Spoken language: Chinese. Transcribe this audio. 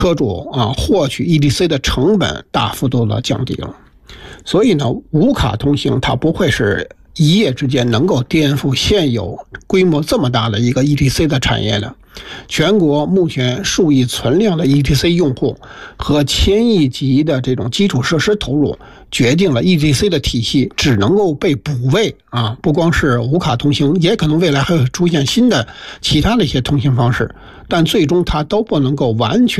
车主获取 EDC 的成本大幅度的降低了。所以呢，无卡通行它不会是一夜之间能够颠覆现有规模这么大的一个 ETC 的产业的。全国目前数亿存量的 ETC 用户和千亿级的这种基础设施投入，决定了 ETC 的体系只能够被补位不光是无卡通行，也可能未来还会出现新的其他的一些通行方式，但最终它都不能够完全